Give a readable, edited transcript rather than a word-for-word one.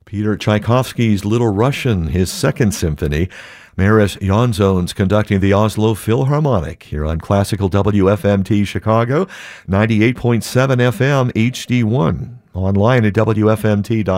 Peter Tchaikovsky's Little Russian, his second symphony. Maris Janzone's conducting the Oslo Philharmonic here on Classical WFMT Chicago, 98.7 FM HD1. Online at WFMT.com.